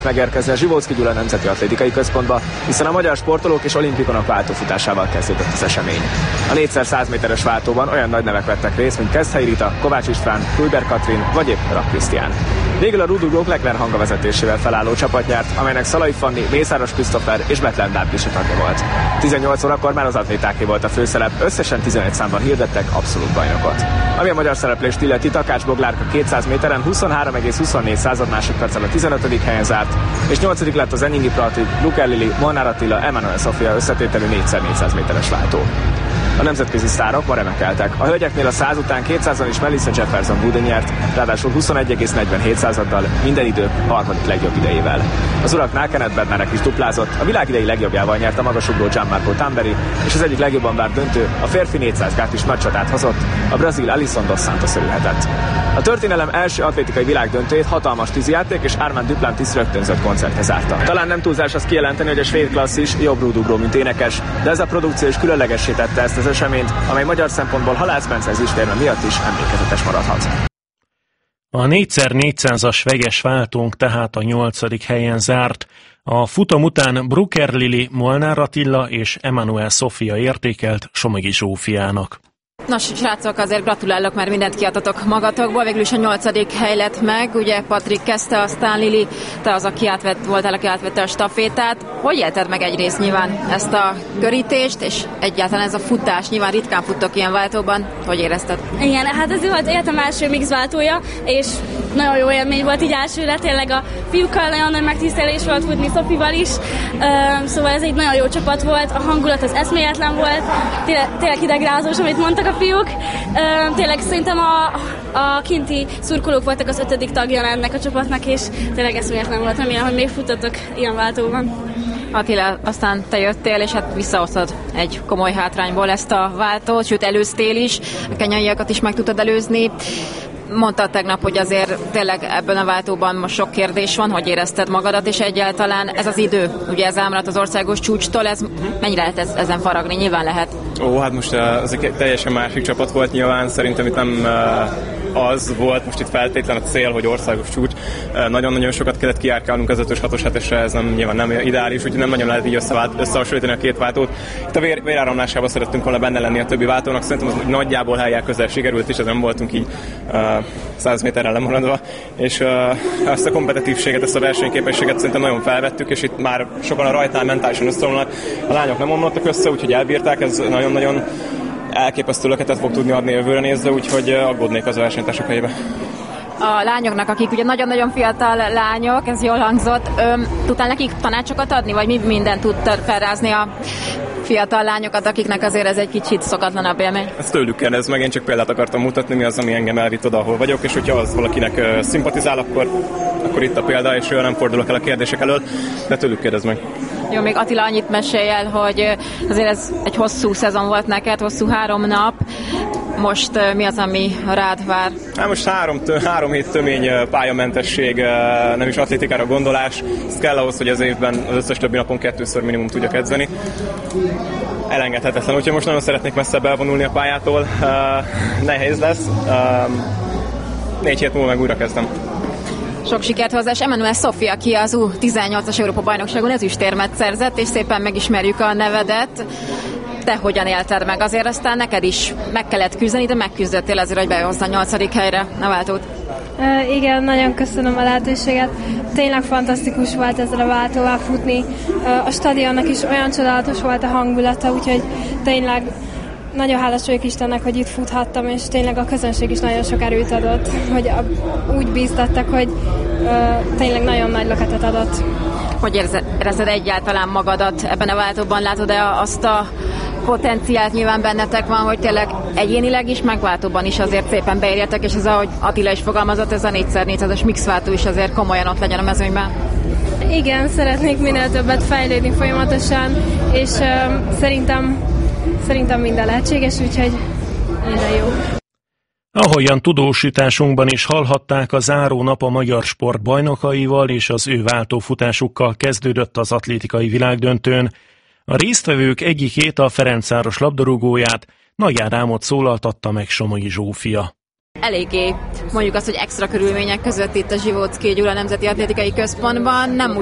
Megérkezni a Zsivóczky Gyula Nemzeti Atlétikai Központba, hiszen a magyar sportolók és olimpikonok váltófutásával kezdődött az esemény. A 4x100 méteres váltóban olyan nagy nevek vettek részt, mint Keszthelyi Rita, Kovács István, Kulber Katrin vagy épp Rak Krisztián. Végül a rúdugrók Leclerc hanga vezetésével felálló csapat nyert, amelynek Szalai Fanni, Mészáros Krisztófer és Bethlen Dábdisi tagja volt. 18 órakor már az atlétáké volt a főszerep, összesen 11 számban hirdettek abszolút bajnokot. Ami a magyar szereplést illeti, Takács Boglárka 200 méteren 23,24 másodperccel a 15. helyen zárt, és 8. lett az Enyingi Platrik, Luker Lili, Molnár Attila, Emanuel Sofia összetételű 4x400 méteres váltó. A nemzetközi sztárok ma remekeltek. A hölgyeknél a 100 után 200-on is Melissa Jefferson Wood nyert, ráadásul 21,47-dal minden idő harmadik legjobb idejével. Az uraknál Kenneth Bednarek is duplázott, a világ idei legjobbjával nyert a magasugró Gianmarco Tamberi, és az egyik legjobban várt döntő, a férfi 400 gát is nagy csatát hozott, a brazil Alisson dos Santos örülhetett. A történelem első atlétikai világdöntőjét hatalmas tűzijáték és Armand Duplantis rögtönzött koncertje zárta. Talán nem túlzás azt kijelenteni, hogy a svéd klasszis jobb rúdugró, mint énekes, de ez a produkció is különlegessé tette ezt az eseményt, amely magyar szempontból Halász Bence ezüstérme miatt is emlékezetes maradhat. A 4x400-as vegyes váltónk tehát a 8. helyen zárt. A futam után Brucker Lili, Molnár Attila és Emanuel Sofia értékelt Somogyi Zsófiának. Nos, srácok, azért gratulálok, mert mindent kiadtatok magatokból. Végül is a 8. hely lett meg. Ugye Patrik kezdte, aztán Lili, te az, aki voltál, aki átvette a stafétát. Hogy élted meg egyrészt nyilván ezt a körítést, és egyáltalán ez a futás? Nyilván ritkán futtok ilyen váltóban. Hogy érezted? Igen, hát ez volt életem első mix váltója, és nagyon jó élmény volt így elsőre. Tényleg a fiúkkal nagyon nagy megtisztelés volt futni, Szofival is. Szóval ez egy nagyon jó csapat volt, a hangulat az eszméletlen volt. Tényleg hidegrázós, amit mondtak a fiúk. Tényleg szerintem a kinti szurkolók voltak az 5. tagja ennek a csapatnak, és tényleg eszméletlen volt. Remélem, hogy még futotok ilyen váltóban. Attila, aztán te jöttél, és hát visszahoztad egy komoly hátrányból ezt a váltót, sőt előztél is, a kenyaiakat is meg tudtad előzni. Mondtad tegnap, hogy azért tényleg ebben a váltóban most sok kérdés van, hogy érezted magadat, és egyáltalán ez az idő, ugye ez elmaradt az országos csúcstól, ez mennyire lehet ezen faragni? Nyilván lehet. Hát most ez egy teljesen másik csapat volt nyilván, szerintem itt nem az volt most itt feltétlen a cél, hogy országos csúcs. Nagyon-nagyon sokat kellett kijárkálnunk az 5-ös, 6-os, 7-esre, ez nyilván nem ideális, úgyhogy nem nagyon lehet így összehasonlítani a két váltót. Itt a véráramlásában szerettünk volna benne lenni a többi váltónak, szerintem az nagyjából helyjel közel sikerült is, ezen voltunk így 100 méterrel lemaradva, és ezt a kompetitívséget, ezt a versenyképességet szerintem nagyon felvettük, és itt már sokan a rajtnál mentálisan összeomlanak. A lányok nem omlottak össze, úgyhogy elbírták, ez nagyon-nagyon elképesztő löketet fog tudni adni jövőre nézve, úgyhogy aggódnék az versenytársak helyébe. A lányoknak, akik ugye nagyon-nagyon fiatal lányok, ez jól hangzott, tudtál nekik tanácsokat adni, vagy mi mindent tudtad felrázni a fiatal lányokat, akiknek azért ez egy kicsit szokatlanabb élmény? Ezt tőlük kérdez meg, én csak példát akartam mutatni, mi az, ami engem elvitt oda, ahol vagyok, és hogyha az valakinek szimpatizál, akkor itt a példa, és nem fordulok el a kérdések előtt, de tőlük kérdez meg. Jó, még Attila, annyit mesélj el, hogy azért ez egy hosszú szezon volt neked, hosszú 3 nap. Most mi az, ami rád vár? Most 3 hét tömény pályamentesség, nem is atlétikára gondolás. Ez kell ahhoz, hogy az évben az összes többi napon 2-ször minimum tudjak edzeni. Elengedhetetlen, úgyhogy most nagyon szeretnék messzebb elvonulni a pályától. Nehéz lesz. 4 hét múlva meg újra kezdem. Sok sikert hozzá, és Emanuel Sofia, aki az U18-as Európa-bajnokságon ezüstérmet szerzett, és szépen megismerjük a nevedet. Te hogyan élted meg? Azért aztán neked is meg kellett küzdeni, de megküzdöttél azért, hogy behozd a 8. helyre a váltót. Igen, nagyon köszönöm a lehetőséget. Tényleg fantasztikus volt ezzel a váltóval futni. A stadionnak is olyan csodálatos volt a hangulata, úgyhogy tényleg nagyon hálás vagyok Istennek, hogy itt futhattam, és tényleg a közönség is nagyon sok erőt adott, hogy úgy bíztattak, hogy tényleg nagyon nagy löketet adott. Hogy érzed egyáltalán magadat ebben a váltóban? Látod-e azt a potenciált nyilván bennetek van, hogy tényleg egyénileg is, meg váltóban is azért szépen beérjetek, és ez, ahogy Attila is fogalmazott, ez a 4x400-as mixváltó is azért komolyan ott legyen a mezőnyben? Igen, szeretnék minél többet fejlődni folyamatosan, és szerintem minden lehetséges, úgyhogy minden jó. Ahogyan tudósításunkban is hallhatták, a záró nap a magyar sport bajnokaival és az ő váltófutásukkal kezdődött az atlétikai világdöntőn. A résztvevők egyikét, a Ferencváros labdarúgóját, Nagy Ádámot szólaltatta meg Somogyi Zsófia. Eléggé mondjuk azt, hogy extra körülmények között itt a Zsivóczky Gyula Nemzeti Atlétikai Központban. Nem